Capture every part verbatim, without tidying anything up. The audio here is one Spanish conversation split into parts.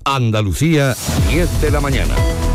Andalucía, diez de la mañana.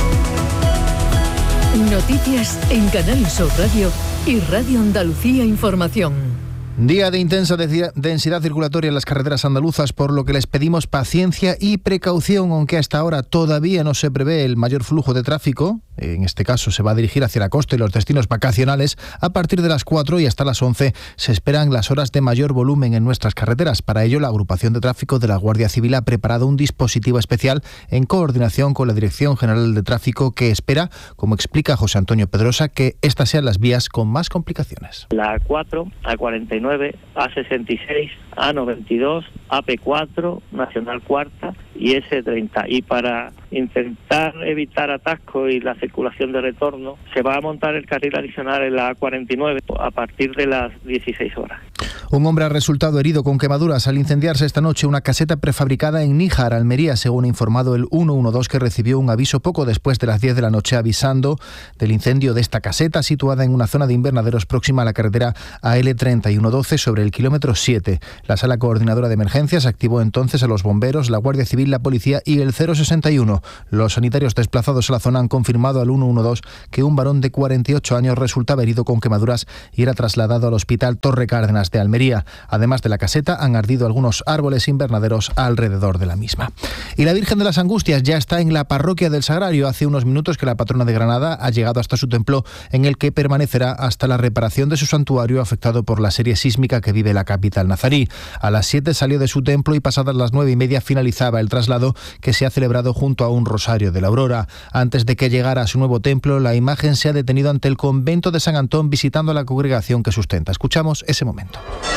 Noticias en Canal Sur Radio y Radio Andalucía Información. Día de intensa densidad circulatoria en las carreteras andaluzas, por lo que les pedimos paciencia y precaución, aunque hasta ahora todavía no se prevé el mayor flujo de tráfico. En este caso se va a dirigir hacia la costa y los destinos vacacionales. A partir de las cuatro y hasta las once se esperan las horas de mayor volumen en nuestras carreteras. Para ello, la agrupación de tráfico de la Guardia Civil ha preparado un dispositivo especial en coordinación con la Dirección General de Tráfico, que espera, como explica José Antonio Pedrosa, que estas sean las vías con más complicaciones. La A cuatro, A cuarenta y nueve, A sesenta y seis, A noventa y dos, A P cuatro, Nacional Cuarta y ese treinta. Y para intentar evitar atascos y la circulación de retorno, se va a montar el carril adicional en la A cuarenta y nueve a partir de las dieciséis horas. Un hombre ha resultado herido con quemaduras al incendiarse esta noche una caseta prefabricada en Níjar, Almería, según ha informado el ciento doce, que recibió un aviso poco después de las diez de la noche avisando del incendio de esta caseta situada en una zona de invernaderos próxima a la carretera A L treinta y uno doce sobre el kilómetro siete. La sala coordinadora de emergencias activó entonces a los bomberos, la Guardia Civil, la policía y el cero sesenta y uno. Los sanitarios desplazados a la zona han confirmado al ciento doce que un varón de cuarenta y ocho años resultaba herido con quemaduras y era trasladado al Hospital Torre Cárdenas de Almería. Además de la caseta, han ardido algunos árboles invernaderos alrededor de la misma. Y la Virgen de las Angustias ya está en la parroquia del Sagrario. Hace unos minutos que la patrona de Granada ha llegado hasta su templo, en el que permanecerá hasta la reparación de su santuario afectado por la serie sísmica que vive la capital nazarí. A las siete salió de su templo y pasadas las nueve y media finalizaba el traslado, que se ha celebrado junto a un rosario de la Aurora. Antes de que llegara a su nuevo templo, la imagen se ha detenido ante el convento de San Antón visitando a la congregación que sustenta. Escuchamos ese momento.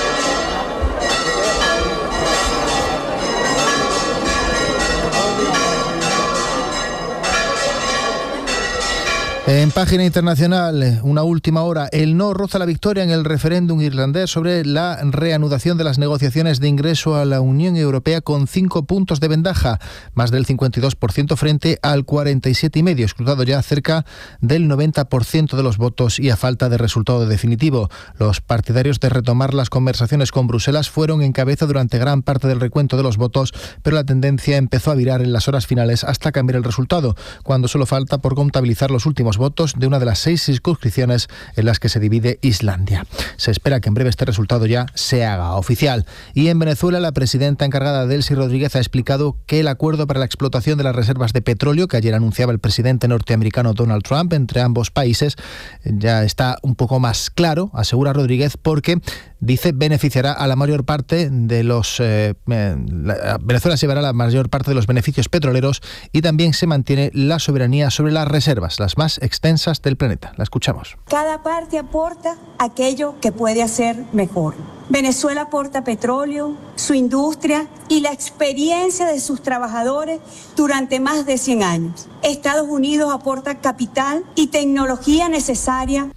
En página internacional, una última hora, el no roza la victoria en el referéndum irlandés sobre la reanudación de las negociaciones de ingreso a la Unión Europea con cinco puntos de ventaja, más del cincuenta y dos por ciento frente al cuarenta y siete coma cinco por ciento, escrutado ya cerca del noventa por ciento de los votos y a falta de resultado definitivo. Los partidarios de retomar las conversaciones con Bruselas fueron en cabeza durante gran parte del recuento de los votos, pero la tendencia empezó a virar en las horas finales hasta cambiar el resultado, cuando solo falta por contabilizar los últimos votos de una de las seis circunscripciones en las que se divide Islandia. Se espera que en breve este resultado ya se haga oficial. Y en Venezuela, la presidenta encargada, Delcy Rodríguez, ha explicado que el acuerdo para la explotación de las reservas de petróleo que ayer anunciaba el presidente norteamericano Donald Trump entre ambos países ya está un poco más claro, asegura Rodríguez, porque dice beneficiará a la mayor parte de los eh, la, Venezuela se llevará la mayor parte de los beneficios petroleros y también se mantiene la soberanía sobre las reservas, las más extensas del planeta. La escuchamos. Cada parte aporta aquello que puede hacer mejor. Venezuela aporta petróleo, su industria y la experiencia de sus trabajadores durante más de cien años. Estados Unidos aporta capital y tecnología necesaria.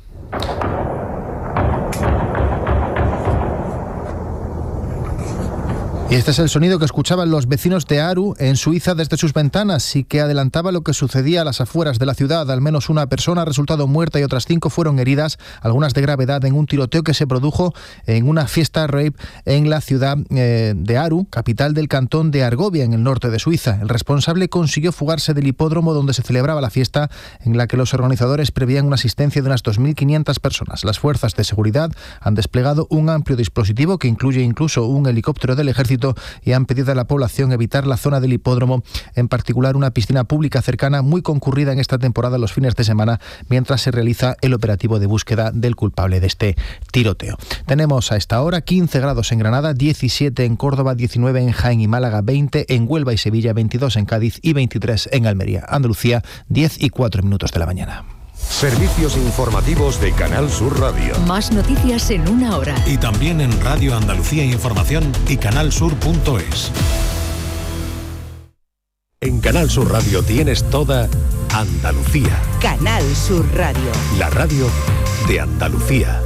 Y este es el sonido que escuchaban los vecinos de Aru, en Suiza, desde sus ventanas y que adelantaba lo que sucedía a las afueras de la ciudad. Al menos una persona ha resultado muerta y otras cinco fueron heridas, algunas de gravedad, en un tiroteo que se produjo en una fiesta rave en la ciudad eh, de Aru, capital del cantón de Argovia, en el norte de Suiza. El responsable consiguió fugarse del hipódromo donde se celebraba la fiesta, en la que los organizadores prevían una asistencia de unas dos mil quinientas personas. Las fuerzas de seguridad han desplegado un amplio dispositivo que incluye incluso un helicóptero del ejército y han pedido a la población evitar la zona del hipódromo, en particular una piscina pública cercana muy concurrida en esta temporada los fines de semana, mientras se realiza el operativo de búsqueda del culpable de este tiroteo. Tenemos a esta hora quince grados en Granada, diecisiete en Córdoba, diecinueve en Jaén y Málaga, veinte en Huelva y Sevilla, veintidós en Cádiz y veintitrés en Almería. Andalucía, diez y cuatro minutos de la mañana. Servicios informativos de Canal Sur Radio. Más noticias en una hora. Y también en Radio Andalucía Información y canalsur punto es. En Canal Sur Radio tienes toda Andalucía. Canal Sur Radio. La radio de Andalucía.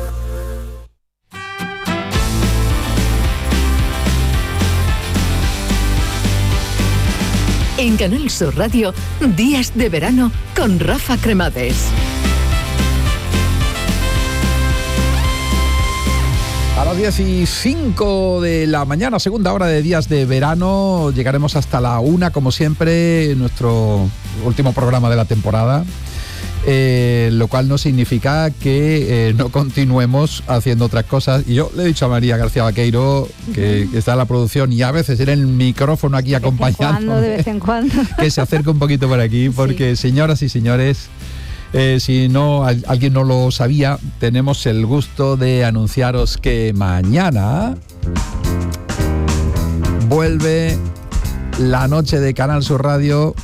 En Canal Sur Radio, Días de Verano con Rafa Cremades. A las diez y cinco de la mañana, segunda hora de Días de Verano, llegaremos hasta la una, como siempre, nuestro último programa de la temporada. Eh, lo cual no significa que eh, no continuemos haciendo otras cosas. Y yo le he dicho a María García Vaqueiro, que, que está en la producción y a veces en el micrófono aquí acompañando, de vez en cuando, que se acerque un poquito por aquí, porque sí. Señoras y señores, eh, si no al, alguien no lo sabía, tenemos el gusto de anunciaros que mañana vuelve la noche de Canal Sur Radio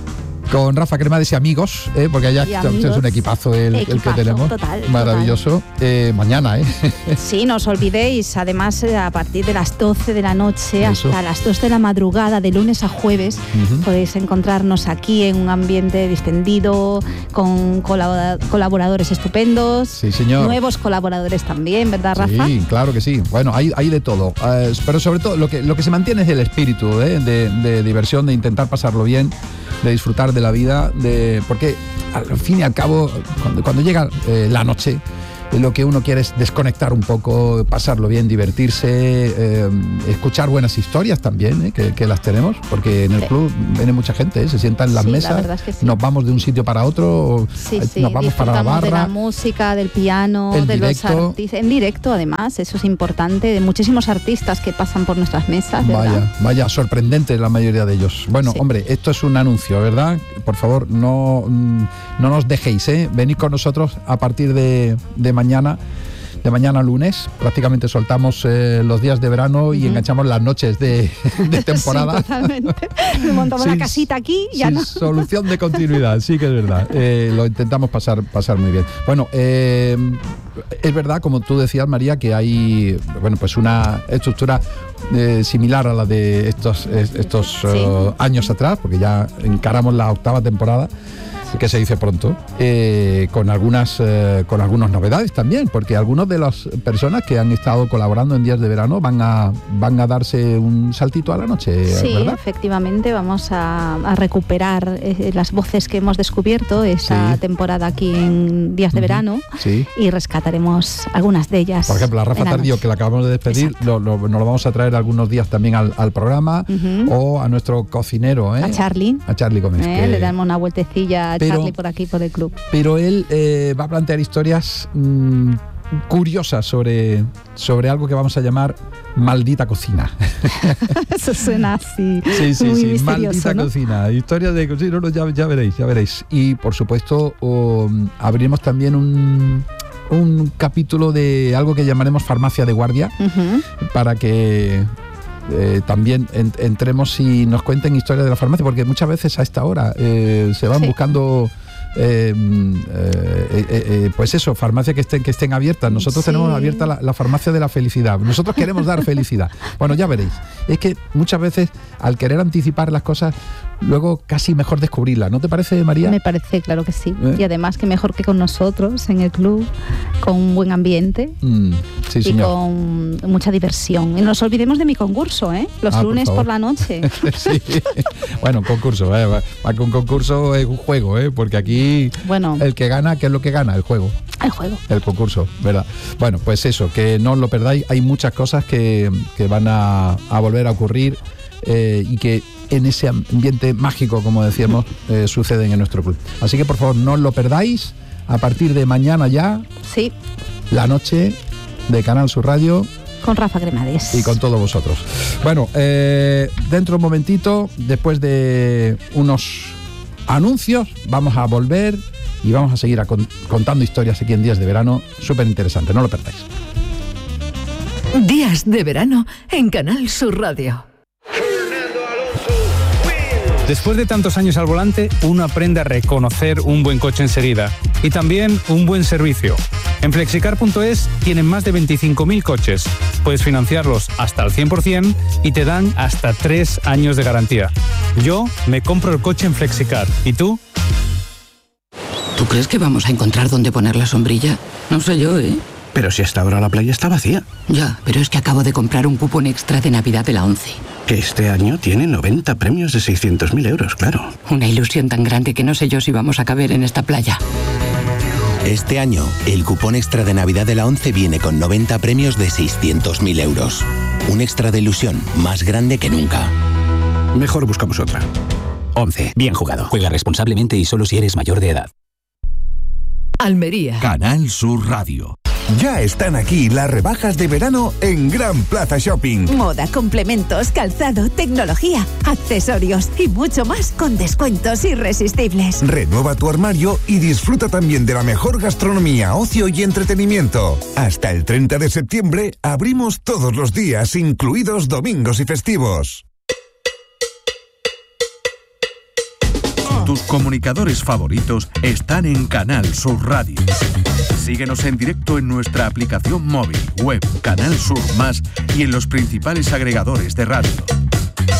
con Rafa Cremades y amigos, ¿eh? Porque allá es un equipazo el, equipazo, el que tenemos. Total, maravilloso. Total. Eh, mañana, ¿eh? Sí, no os olvidéis, además a partir de las doce de la noche Eso. hasta las dos de la madrugada, de lunes a jueves, uh-huh. podéis encontrarnos aquí en un ambiente distendido, con colabora- colaboradores estupendos. Sí, señor. Nuevos colaboradores también, ¿verdad, Rafa? Sí, claro que sí. Bueno, hay, hay de todo. Uh, pero sobre todo lo que, lo que se mantiene es el espíritu ¿eh? de, de diversión, de intentar pasarlo bien, de disfrutar de la vida, de porque al fin y al cabo, cuando, cuando llega eh, la noche, lo que uno quiere es desconectar un poco, pasarlo bien, divertirse, eh, escuchar buenas historias también, eh, que, que las tenemos, porque en el sí. club viene mucha gente, eh, se sienta en las sí, mesas, la es que sí. nos vamos de un sitio para otro, sí, sí. nos vamos para la barra. De la música, del piano, de directo. los artistas, en directo además, eso es importante, de muchísimos artistas que pasan por nuestras mesas, ¿verdad? Vaya, vaya, sorprendente la mayoría de ellos. Bueno, sí. hombre, esto es un anuncio, ¿verdad? Por favor, no, no nos dejéis, ¿eh? Venid con nosotros a partir de, de mañana, de mañana lunes, prácticamente soltamos eh, los días de verano y uh-huh. enganchamos las noches de, de temporada. Sí, totalmente. Me montamos sí, la casita aquí y ya no. Solución de continuidad, sí que es verdad. Eh, lo intentamos pasar, pasar muy bien. Bueno, eh, es verdad, como tú decías, María, que hay bueno, pues una estructura eh, similar a la de estos, estos sí. uh, años atrás, porque ya encaramos la octava temporada, que se dice pronto, eh, con algunas eh, con algunas novedades también, porque algunas de las personas que han estado colaborando en Días de Verano van a van a darse un saltito a la noche, sí, ¿verdad? Efectivamente, vamos a, a recuperar eh, las voces que hemos descubierto esta sí. temporada aquí en Días de uh-huh. Verano sí. y rescataremos algunas de ellas. Por ejemplo, a Rafa Tardío, noche. que la acabamos de despedir, lo, lo, nos lo vamos a traer algunos días también al, al programa, uh-huh. o a nuestro cocinero, ¿eh? a Charlie, a Charlie Gómez, eh, que... le damos una vueltecilla a Pero, Charlie por aquí, por el club. Pero él eh, va a plantear historias mmm, curiosas sobre, sobre algo que vamos a llamar maldita cocina. Eso suena así. Sí, sí, muy sí, maldita ¿no? cocina. Historias de cocina, no, no, ya, ya veréis, ya veréis. Y por supuesto, um, abriremos también un... un capítulo de algo que llamaremos farmacia de guardia, uh-huh. para que eh, también en, entremos y nos cuenten historias de la farmacia, porque muchas veces a esta hora eh, se van sí. buscando eh, eh, eh, eh, pues eso, farmacias que estén, que estén abiertas. Nosotros sí. tenemos abierta la, la farmacia de la felicidad. Nosotros queremos dar felicidad. Bueno, ya veréis. Es que muchas veces al querer anticipar las cosas, luego casi mejor descubrirla, ¿no te parece, María? Me parece, claro que sí. ¿Eh? Y además que mejor que con nosotros en el club, con un buen ambiente mm, sí, y señor. con mucha diversión. Y no nos olvidemos de mi concurso, ¿eh? Los ah, lunes por, por la noche. Sí. Bueno, concurso, ¿eh? Un concurso es un juego, ¿eh? Porque aquí bueno, el que gana, ¿qué es lo que gana? El juego. El juego. El concurso, ¿verdad? Bueno, pues eso, que no os lo perdáis. Hay muchas cosas que, que van a, a volver a ocurrir. Eh, y que en ese ambiente mágico, como decíamos, eh, suceden en nuestro club. Así que por favor no os lo perdáis. A partir de mañana ya, sí, la noche de Canal Sur Radio con Rafa Cremades y con todos vosotros. Bueno, eh, dentro de un momentito, después de unos anuncios, vamos a volver y vamos a seguir a con, contando historias aquí en Días de Verano, súper interesante, no lo perdáis. Días de Verano en Canal Sur Radio. Después de tantos años al volante, uno aprende a reconocer un buen coche enseguida y también un buen servicio. En flexicar punto es tienen más de veinticinco mil coches. Puedes financiarlos hasta el cien por ciento y te dan hasta tres años de garantía. Yo me compro el coche en Flexicar. ¿Y tú? ¿Tú crees que vamos a encontrar dónde poner la sombrilla? No sé yo, ¿eh? Pero si hasta ahora la playa está vacía. Ya, pero es que acabo de comprar un cupón extra de Navidad de la ONCE. Que este año tiene noventa premios de seiscientos mil euros, claro. Una ilusión tan grande que no sé yo si vamos a caber en esta playa. Este año, el cupón extra de Navidad de la ONCE viene con noventa premios de seiscientos mil euros. Un extra de ilusión más grande que nunca. Mejor buscamos otra. ONCE. Bien jugado. Juega responsablemente y solo si eres mayor de edad. Almería. Canal Sur Radio. Ya están aquí las rebajas de verano en Gran Plaza Shopping. Moda, complementos, calzado, tecnología, accesorios y mucho más con descuentos irresistibles. Renueva tu armario y disfruta también de la mejor gastronomía, ocio y entretenimiento. Hasta el treinta de septiembre abrimos todos los días, incluidos domingos y festivos. Tus comunicadores favoritos están en Canal Sur Radio. Síguenos en directo en nuestra aplicación móvil, web, Canal Sur Más y en los principales agregadores de radio.